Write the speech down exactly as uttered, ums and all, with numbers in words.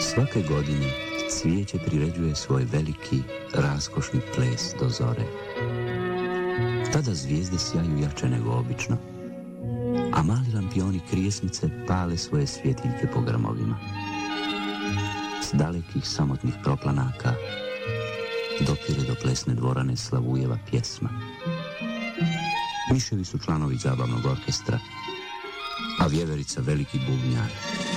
Svake godine cvijeće priređuje svoj veliki, raskošni ples do zore. Tada zvijezde sjaju jače nego obično, a mali lampioni krijesnice pale svoje svjetiljke po grmovima. S dalekih samotnih proplanaka dopire do plesne dvorane Slavujeva pjesma. Miševi su članovi zabavnog orkestra, a Vjeverica veliki bubnjar.